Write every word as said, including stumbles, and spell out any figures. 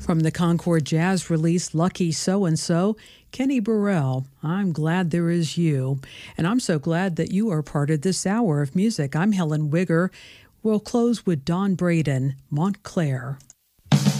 From the Concord Jazz release Lucky So and So, Kenny Burrell, I'm Glad There Is You. And I'm so glad that you are part of this hour of music. I'm Helen Wigger. We'll close with Don Braden, Montclair.